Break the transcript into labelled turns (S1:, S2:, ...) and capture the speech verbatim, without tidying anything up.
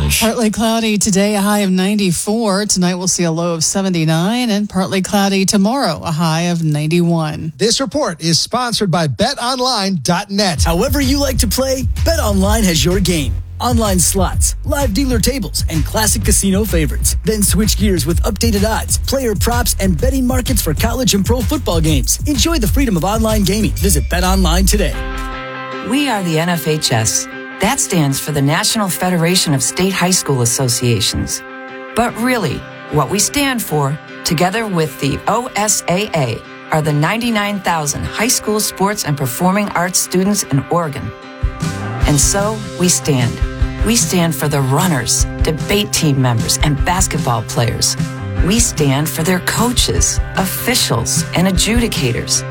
S1: change.
S2: Partly cloudy today, a high of ninety-four. Tonight we'll see a low of seventy-nine, and partly cloudy tomorrow, a high of ninety-one.
S3: This report is sponsored by bet online dot net.
S4: However you like to play, BetOnline has your game. Online slots, live dealer tables, and classic casino favorites. Then switch gears with updated odds, player props, and betting markets for college and pro football games. Enjoy the freedom of online gaming. Visit BetOnline today.
S5: We are the N F H S. That stands for the National Federation of State High School Associations. But really, what we stand for, together with the O S A A, are the ninety-nine thousand high school sports and performing arts students in Oregon. And so, we stand. We stand for the runners, debate team members, and basketball players. We stand for their coaches, officials, and adjudicators.